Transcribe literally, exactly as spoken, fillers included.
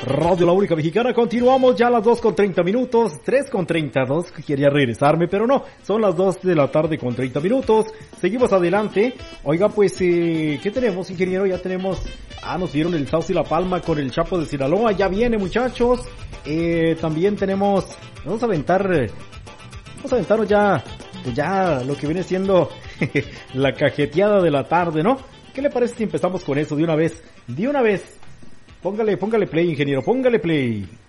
Radio La Única Mexicana. Continuamos ya a las dos con treinta minutos, tres con treinta y dos, quería regresarme, pero no, son las dos de la tarde con treinta minutos. Seguimos adelante. Oiga, pues, eh, ¿qué tenemos, ingeniero? Ya tenemos, ah, nos dieron el Sauce y la Palma con el Chapo de Sinaloa, ya viene, muchachos. Eh, también tenemos, vamos a aventar, vamos a aventarnos ya, ya lo que viene siendo la cajeteada de la tarde, ¿no? ¿Qué le parece si empezamos con eso de una vez? De una vez. Póngale, póngale play, ingeniero, póngale play.